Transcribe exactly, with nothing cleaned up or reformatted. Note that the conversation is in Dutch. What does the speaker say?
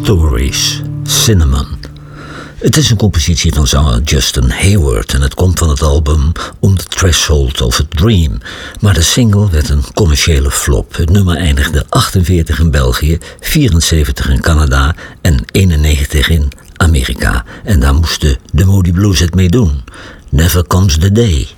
Stories, Cinnamon. Het is een compositie van zanger Justin Hayward en het komt van het album On the Threshold of a Dream. Maar de single werd een commerciële flop. Het nummer eindigde achtenveertig in België, vierenzeventig in Canada en eenennegentig in Amerika. En daar moesten de Moody Blues het mee doen. Never Comes the Day.